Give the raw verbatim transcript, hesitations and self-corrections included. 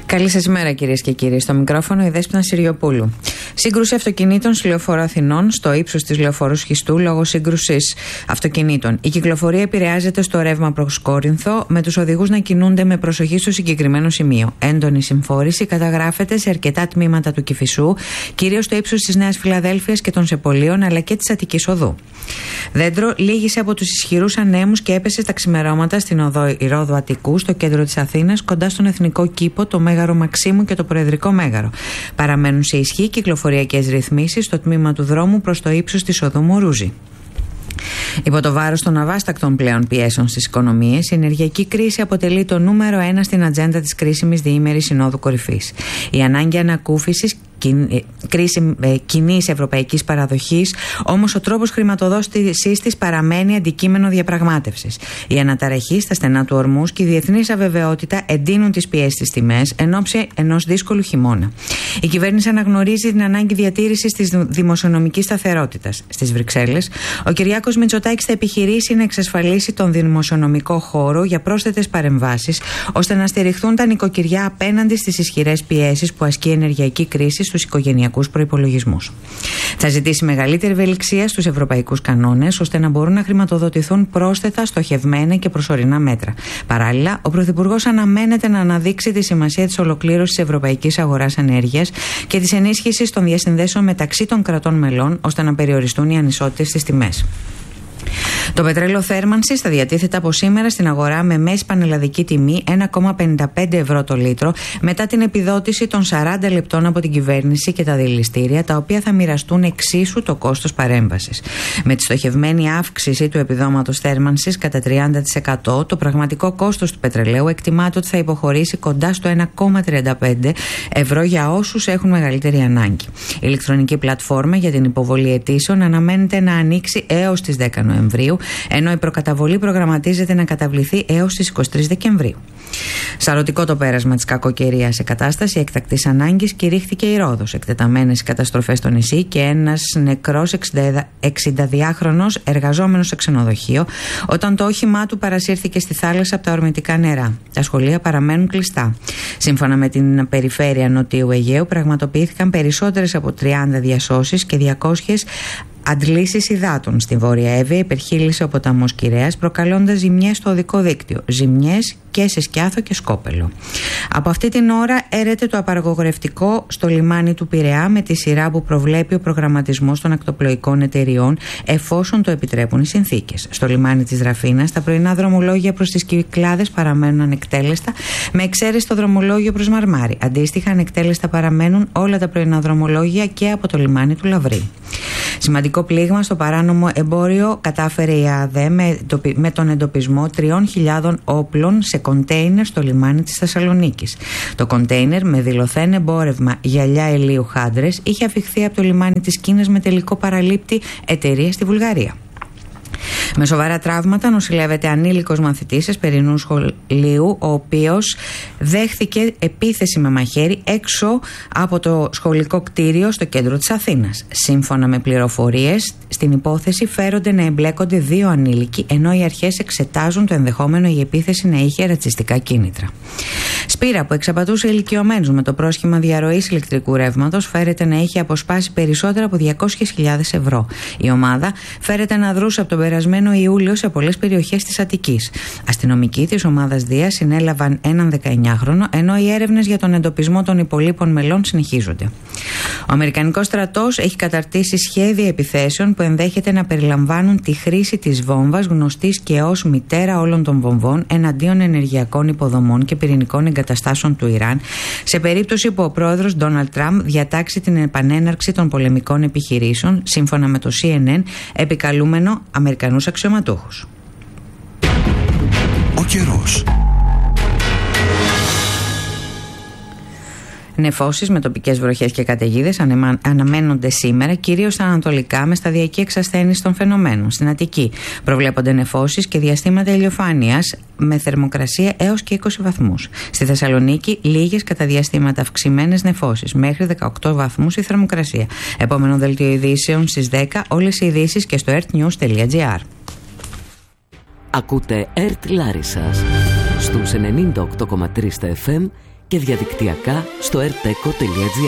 Καλή σας ημέρα, κυρίες και κύριοι. Στο μικρόφωνο η Δέσποινα Συριοπούλου. Σύγκρουση αυτοκινήτων στη λεωφόρο Αθηνών, στο ύψος της λεωφόρου Σχιστού, λόγω σύγκρουσης αυτοκινήτων. Η κυκλοφορία επηρεάζεται στο ρεύμα προς Κόρινθο, με τους οδηγούς να κινούνται με προσοχή στο συγκεκριμένο σημείο. Έντονη συμφόρηση καταγράφεται σε αρκετά τμήματα του Κηφισού, κυρίως στο ύψος της Νέας Φιλαδέλφειας και των Σεπολίων, αλλά και της Αττικής Οδού. Δέντρο λύγησε από τους ισχυρούς ανέμους και έπεσε στα ξημερώματα στην οδό Ηρώδου Αττικού, στο κέντρο της Αθήνας, κοντά στον Εθνικό Κήπο, το Μέγαρο Μαξίμου και το Προεδρικό Μέγαρο. Παραμένουν σε ισχύ κυκλοφοριακές ρυθμίσεις στο τμήμα του δρόμου προς το ύψος της οδού Μορούζη. Υπό το βάρος των αβάστακτων πλέον πιέσεων στις οικονομίες, η ενεργειακή κρίση αποτελεί το νούμερο ένα στην ατζέντα της κρίσιμης διήμερης Συνόδου Κορυφής. Η ανάγκη ανακούφισης κρίση κοινής ευρωπαϊκής παραδοχής, όμως ο τρόπος χρηματοδότησής της παραμένει αντικείμενο διαπραγμάτευσης. Η αναταραχή στα στενά του ορμούς και η διεθνής αβεβαιότητα εντείνουν τις πιέσεις στις τιμές εν ώψη ενός δύσκολου χειμώνα. Η κυβέρνηση αναγνωρίζει την ανάγκη διατήρησης της δημοσιονομικής σταθερότητας. Στις Βρυξέλλες, ο Κυριάκος Μητσοτάκης θα επιχειρήσει να εξασφαλίσει τον δημοσιονομικό χώρο για πρόσθετες παρεμβάσεις, ώστε να στηριχθούν τα νοικοκυριά απέναντι στις ισχυρές πιέσεις που ασκεί η ενεργειακή κρίση στους οικογενειακούς προϋπολογισμούς. Θα ζητήσει μεγαλύτερη ευελιξία στους ευρωπαϊκούς κανόνες, ώστε να μπορούν να χρηματοδοτηθούν πρόσθετα, στοχευμένα και προσωρινά μέτρα. Παράλληλα, ο Πρωθυπουργός αναμένεται να αναδείξει τη σημασία της ολοκλήρωσης της ευρωπαϊκής αγοράς ενέργειας και της ενίσχυσης των διασυνδέσεων μεταξύ των κρατών μελών, ώστε να περιοριστούν οι ανισότητες στις τιμές. Το πετρέλαιο θέρμανσης θα διατίθεται από σήμερα στην αγορά με μέση πανελλαδική τιμή ένα κόμμα πενήντα πέντε ευρώ το λίτρο, μετά την επιδότηση των σαράντα λεπτών από την κυβέρνηση και τα δηληστήρια, τα οποία θα μοιραστούν εξίσου το κόστος παρέμβασης. Με τη στοχευμένη αύξηση του επιδόματος θέρμανσης κατά τριάντα τοις εκατό, το πραγματικό κόστος του πετρελαίου εκτιμάται ότι θα υποχωρήσει κοντά στο ένα κόμμα τριάντα πέντε ευρώ για όσους έχουν μεγαλύτερη ανάγκη. Η ηλεκτρονική πλατφόρμα για την υποβολή αιτήσεων αναμένεται να ανοίξει έως τις δέκα Νοεμβρίου, ενώ η προκαταβολή προγραμματίζεται να καταβληθεί έως τις είκοσι τρεις Δεκεμβρίου. Σαρωτικό το πέρασμα της κακοκαιρίας σε κατάσταση έκτακτης ανάγκης κηρύχθηκε η Ρόδος. Εκτεταμένες οι καταστροφές στο νησί και ένας νεκρός εξηνταδυάχρονος εργαζόμενος σε ξενοδοχείο, όταν το όχημά του παρασύρθηκε στη θάλασσα από τα ορμητικά νερά. Τα σχολεία παραμένουν κλειστά. Σύμφωνα με την περιφέρεια Νοτιού Αιγαίου, πραγματοποιήθηκαν περισσότερες από τριάντα διασώσεις και διακόσιες αντλήσεις υδάτων. Στη Βόρεια Εύβοια υπερχείλησε ο ποταμός Κυραιάς, προκαλώντας ζημιές στο οδικό δίκτυο. Ζημιές και σε Σκιάθο και Σκόπελο. Από αυτή την ώρα έρεται το απαργογορευτικό στο λιμάνι του Πειραιά, με τη σειρά που προβλέπει ο προγραμματισμός των ακτοπλοϊκών εταιριών, εφόσον το επιτρέπουν οι συνθήκες. Στο λιμάνι της Ραφίνας, τα πρωινά δρομολόγια προς τις Κυκλάδες παραμένουν ανεκτέλεστα, με εξαίρεση το δρομολόγιο προς Μαρμάρι. Αντίστοιχα, ανεκτέλεστα παραμένουν όλα τα πρωινά δρομολόγια και από το λιμάνι του Λαβρή. Σημαντικό πλήγμα στο παράνομο εμπόριο κατάφερε η ΑΔΕ με τον εντοπισμό τριών χιλιάδων όπλων σε κοντέινερ στο λιμάνι της Θεσσαλονίκης. Το κοντέινερ με δηλωθέν εμπόρευμα γυαλιά ηλίου Χάντρες είχε αφιχθεί από το λιμάνι της Κίνας με τελικό παραλήπτη εταιρεία στη Βουλγαρία. Με σοβαρά τραύματα νοσηλεύεται ανήλικος μαθητής Εσπερινού σχολείου, ο οποίος δέχθηκε επίθεση με μαχαίρι έξω από το σχολικό κτίριο στο κέντρο της Αθήνας. Σύμφωνα με πληροφορίες, στην υπόθεση φέρονται να εμπλέκονται δύο ανήλικοι, ενώ οι αρχές εξετάζουν το ενδεχόμενο η επίθεση να είχε ρατσιστικά κίνητρα. Σπήρα που εξαπατούσε ηλικιωμένους με το πρόσχημα διαρροής ηλεκτρικού ρεύματος φέρεται να έχει αποσπάσει περισσότερα από διακόσιες χιλιάδες ευρώ. Η ομάδα φέρεται να δρούσε από τον περασμένο Ιούλιο σε πολλές περιοχές της Αττικής. Αστυνομικοί της ομάδας Δία συνέλαβαν έναν δεκαεννιάχρονο, ενώ οι έρευνες για τον εντοπισμό των υπολείπων μελών συνεχίζονται. Ο Αμερικανικός στρατός έχει καταρτήσει σχέδια επιθέσεων που ενδέχεται να περιλαμβάνουν τη χρήση της βόμβας, γνωστής και ως μητέρα όλων των βομβών, εναντίον ενεργειακών υποδομών και πυρηνικών εγκαταστάσεων του Ιράν, σε περίπτωση που ο πρόεδρος Ντόναλντ Τραμπ διατάξει την επανέναρξη των πολεμικών επιχειρήσεων, σύμφωνα με το Σι Εν Εν, επικαλούμενο Αμερικανούς αξιωματούχους. Ο καιρός. Νεφώσεις με τοπικές βροχές και καταιγίδες αναμένονται σήμερα, κυρίως στα ανατολικά, με σταδιακή εξασθένιση των φαινομένων. Στην Αττική προβλέπονται νεφώσεις και διαστήματα ηλιοφάνειας με θερμοκρασία έως και είκοσι βαθμούς. Στη Θεσσαλονίκη, λίγες κατά διαστήματα αυξημένες νεφώσεις, μέχρι δεκαοκτώ βαθμούς η θερμοκρασία. Επόμενο δελτίο ειδήσεων στις δέκα, όλες οι ειδήσεις και στο ερτ νιους τελεία τζι άρ. Ακούτε Ερτ Λάρισσας στους ενενήντα οκτώ κόμμα τρία στα εφ εμ και διαδικτυακά στο ερτέκο τελεία τζι άρ.